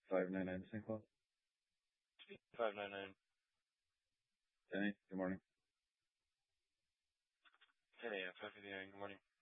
599 St. Cloud. 599. Danny, good morning. Hey, 559, good morning.